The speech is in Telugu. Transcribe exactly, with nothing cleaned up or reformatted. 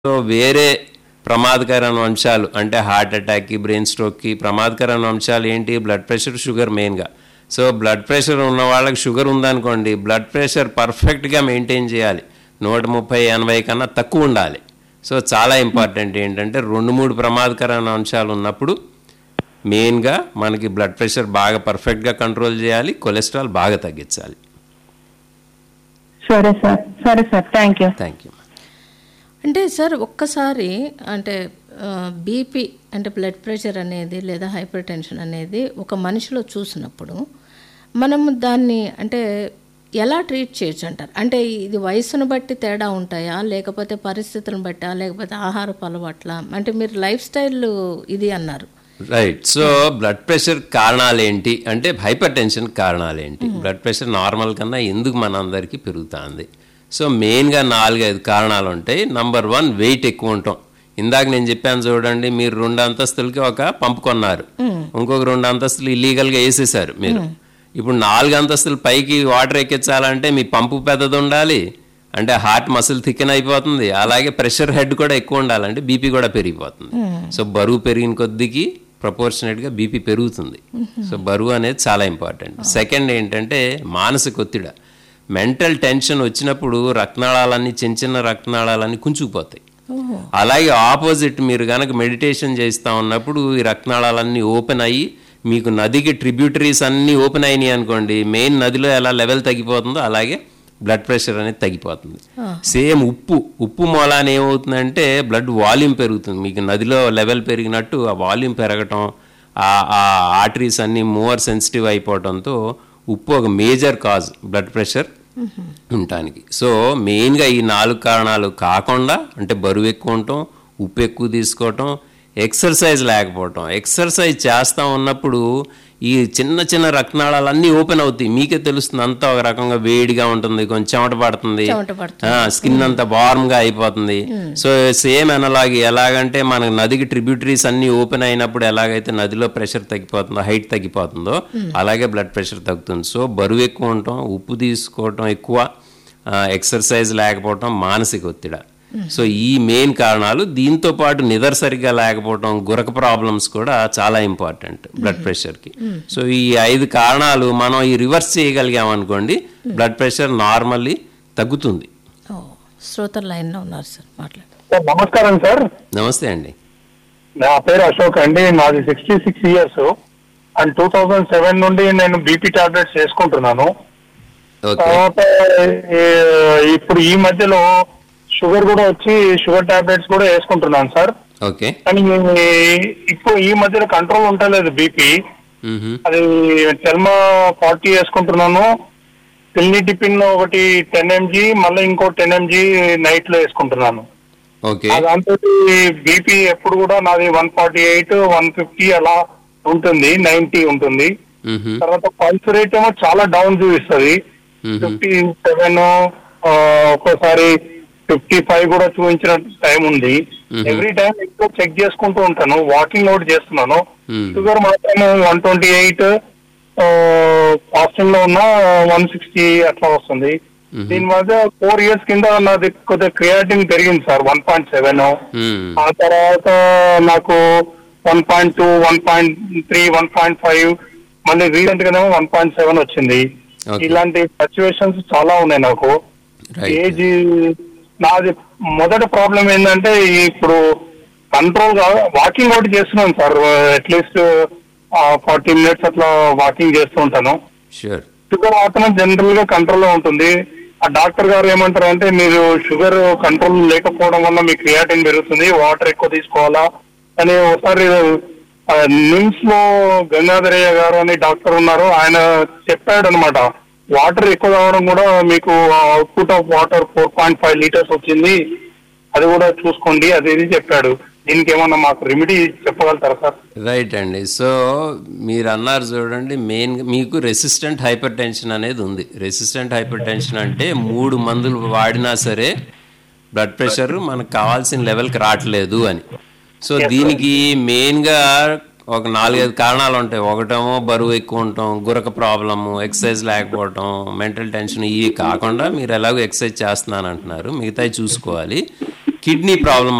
సో వేరే ప్రమాదకరమైన అంశాలు అంటే హార్ట్ అటాక్కి బ్రెయిన్ స్ట్రోక్కి ప్రమాదకరమైన అంశాలు ఏంటి? బ్లడ్ ప్రెషర్, షుగర్ మెయిన్గా. సో బ్లడ్ ప్రెషర్ ఉన్న వాళ్ళకి షుగర్ ఉందనుకోండి, బ్లడ్ ప్రెషర్ పర్ఫెక్ట్గా మెయింటైన్ చేయాలి. నూట ముప్పై ఎనభై కన్నా తక్కువ ఉండాలి. సో చాలా ఇంపార్టెంట్ ఏంటంటే రెండు మూడు ప్రమాదకరమైన అంశాలు ఉన్నప్పుడు మెయిన్గా మనకి బ్లడ్ ప్రెషర్ బాగా పర్ఫెక్ట్గా కంట్రోల్ చేయాలి, కొలెస్ట్రాల్ బాగా తగ్గించాలి. సరే సార్ సరే sir thank you thank you. అంటే సార్ ఒక్కసారి అంటే బీపీ అంటే బ్లడ్ ప్రెషర్ అనేది లేదా హైపర్ టెన్షన్ అనేది ఒక మనిషిలో చూసినప్పుడు మనము దాన్ని అంటే ఎలా ట్రీట్ చేయొచ్చు అంటారు? అంటే ఇది వయసును బట్టి తేడా ఉంటాయా, లేకపోతే పరిస్థితులను బట్టా, లేకపోతే ఆహారపు అలవాట్ల, అంటే మీరు లైఫ్ స్టైల్ ఇది అన్నారు రైట్. సో బ్లడ్ ప్రెషర్ కారణాలు ఏంటి అంటే హైపర్ టెన్షన్ కారణాలు ఏంటి? బ్లడ్ ప్రెషర్ నార్మల్ కన్నా ఎందుకు మన అందరికీ పెరుగుతుంది? సో మెయిన్గా నాలుగైదు కారణాలు ఉంటాయి. నంబర్ వన్, వెయిట్ ఎక్కువ ఉంటాం. ఇందాక నేను చెప్పాను చూడండి, మీరు రెండు అంతస్తులకి ఒక పంపు కొన్నారు, ఇంకొక రెండు అంతస్తులు ఇల్లీగల్గా వేసేసారు మీరు. ఇప్పుడు నాలుగు అంతస్తులు పైకి వాటర్ ఎక్కించాలంటే మీ పంపు పెద్దది ఉండాలి, అంటే హార్ట్ మసిల్ థికెన్ అయిపోతుంది, అలాగే ప్రెషర్ హెడ్ కూడా ఎక్కువ ఉండాలంటే బీపీ కూడా పెరిగిపోతుంది. సో బరువు పెరిగిన కొద్దికి ప్రపోర్షనేట్గా బీపీ పెరుగుతుంది. సో బరువు అనేది చాలా ఇంపార్టెంట్. సెకండ్ ఏంటంటే మానసిక ఒత్తిడి. మెంటల్ టెన్షన్ వచ్చినప్పుడు రక్తనాళాలన్నీ చిన్న చిన్న రక్తనాళాలన్నీ కుంచుకుపోతాయి. అలాగే ఆపోజిట్ మీరు కనుక మెడిటేషన్ చేస్తూ ఉన్నప్పుడు ఈ రక్తనాళాలన్నీ ఓపెన్ అయ్యి మీకు నదికి ట్రిబ్యూటరీస్ అన్నీ ఓపెన్ అయినాయి అనుకోండి, మెయిన్ నదిలో ఎలా లెవెల్ తగ్గిపోతుందో అలాగే బ్లడ్ ప్రెషర్ అనేది తగ్గిపోతుంది. సేమ్ ఉప్పు ఉప్పు మూలాన ఏమవుతుందంటే బ్లడ్ వాల్యూమ్ పెరుగుతుంది. మీకు నదిలో లెవెల్ పెరిగినట్టు ఆ వాల్యూమ్ పెరగటం, ఆ ఆర్టరీస్ అన్నీ మోర్ సెన్సిటివ్ అయిపోవడంతో ఉప్పు ఒక మేజర్ కాజ్ బ్లడ్ ప్రెషర్ ఉండటానికి. సో మెయిన్గా ఈ నాలుగు కారణాలు కాకుండా అంటే బరువు ఎక్కువ ఉండటం, ఉప్పు ఎక్కువ తీసుకోవటం, ఎక్సర్సైజ్ లేకపోవటం. ఎక్సర్సైజ్ చేస్తూ ఉన్నప్పుడు ఈ చిన్న చిన్న రక్తనాళాలన్నీ ఓపెన్ అవుతాయి, మీకే తెలుస్తుంది. అంతా ఒక రకంగా వేడిగా ఉంటుంది, కొంచెం చెమట పడుతుంది, స్కిన్ అంతా వార్మ్గా అయిపోతుంది. సో సేమ్ అనలాగే ఎలాగంటే మనకు నదికి ట్రిబ్యూటరీస్ అన్నీ ఓపెన్ అయినప్పుడు ఎలాగైతే నదిలో ప్రెషర్ తగ్గిపోతుందో, హైట్ తగ్గిపోతుందో, అలాగే బ్లడ్ ప్రెషర్ తగ్గుతుంది. సో బరువు ఎక్కువ ఉండటం, ఉప్పు తీసుకోవటం ఎక్కువ, ఎక్సర్సైజ్ లేకపోవటం, మానసిక ఒత్తిడి. సో ఈ మెయిన్ కారణాలు. దీంతో పాటు నిద్ర సరిగ్గా లేకపోవడం, గురక ప్రాబ్లమ్స్ కూడా చాలా ఇంపార్టెంట్ బ్లడ్ ప్రెషర్కి. సో ఈ ఐదు కారణాలు మనం ఈ రివర్స్ చేయగలిగామనుకోండి, బ్లడ్ ప్రెషర్ నార్మల్లీ తగ్గుతుంది. శ్రోతల లైన్లో ఉన్నారు సార్, మాట్లాడండి. సార్ నమస్కారం సార్. నమస్తే అండి. నా పేరు అశోక్ అండి, నాది sixty six years and two thousand seven నుండి నేను బీపీ టాబ్లెట్స్ వేసుకుంటున్నాను. తర్వాత ఇప్పుడు ఈ మధ్యలో షుగర్ కూడా వచ్చి షుగర్ టాబ్లెట్స్ కూడా వేసుకుంటున్నాను సార్. ఓకే. కానీ ఇప్పుడు ఈ మధ్యలో కంట్రోల్ ఉంటలేదు బీపీ. అది టెల్మా ఫార్టీ వేసుకుంటున్నాను, పిల్నిటిపిన్ ఒకటి టెన్ ఎంజీ, మళ్ళీ ఇంకో టెన్ ఎంజీ నైట్ లో వేసుకుంటున్నాను. దాంతో బీపీ ఎప్పుడు కూడా నాది one forty eight one fifty అలా ఉంటుంది, నైన్టీ ఉంటుంది. తర్వాత పల్స్ రేట్ ఏమో చాలా డౌన్ చూపిస్తుంది, ఫిఫ్టీ సెవెన్, ఒక్కోసారి ఫిఫ్టీ ఫైవ్ కూడా చూపించిన టైం ఉంది. ఎవ్రీ టైం ఎక్కువ చెక్ చేసుకుంటూ ఉంటాను, వాకింగ్ అవుట్ చేస్తున్నాను. షుగర్ మాత్రం వన్ ట్వంటీ ఎయిట్ ఫాస్టింగ్ లో ఉన్న వన్ సిక్స్టీ అట్లా వస్తుంది. దీని మధ్య ఫోర్ ఇయర్స్ కింద నాది కొద్దిగా క్రియాటిన్ పెరిగింది సార్, వన్ పాయింట్ సెవెన్. ఆ తర్వాత నాకు one point two one point three one point five మళ్ళీ రీసెంట్ గానేమో వన్ పాయింట్ సెవెన్ వచ్చింది. ఇలాంటి సిచ్యువేషన్స్ చాలా ఉన్నాయి నాకు. ఏజ్ నాది మొదటి ప్రాబ్లం ఏంటంటే ఇప్పుడు కంట్రోల్ గా వాకింగ్ అవుట్ చేస్తున్నాను సార్, అట్లీస్ట్ ఫార్టీ మినిట్స్ అట్లా వాకింగ్ చేస్తూ ఉంటాను. షుగర్ మాత్రం జనరల్ గా కంట్రోల్ లో ఉంటుంది. ఆ డాక్టర్ గారు ఏమంటారు అంటే మీరు షుగర్ కంట్రోల్ లేకపోవడం వల్ల మీ క్రియాటిన్ పెరుగుతుంది, వాటర్ ఎక్కువ తీసుకోవాలా అని. ఒకసారి నిమ్స్ లో గంగాధరయ్య గారు అని డాక్టర్ ఉన్నారు, ఆయన చెప్పాడు అనమాట, వాటర్ ఎక్కువ తాగడం కూడా మీకు output of water four point five litres వచ్చింది, అది కూడా చూసుకోండి, అది ఇది చెప్పాడు. దీనికి ఏమన్నా మాకు రెమెడీ చెప్పగలుగుతారా సార్? రైట్ అండి. సో మీరు అన్నారు చూడండి, మెయిన్ మీకు రెసిస్టెంట్ హైపర్ టెన్షన్ అనేది ఉంది. రెసిస్టెంట్ హైపర్ టెన్షన్ అంటే మూడు మందులు వాడినా సరే బ్లడ్ ప్రెషర్ మనకు కావాల్సిన లెవెల్కి రావట్లేదు అని. సో దీనికి మెయిన్గా ఒక నాలుగైదు కారణాలు ఉంటాయి. ఒకటేమో బరువు ఎక్కువ ఉండటం, గురక ప్రాబ్లము, ఎక్సర్సైజ్ లేకపోవటం, మెంటల్ టెన్షన్. ఇవి కాకుండా మీరు ఎలాగో ఎక్సర్సైజ్ చేస్తున్నాను అంటున్నారు, మిగతాయి చూసుకోవాలి. Kidney problem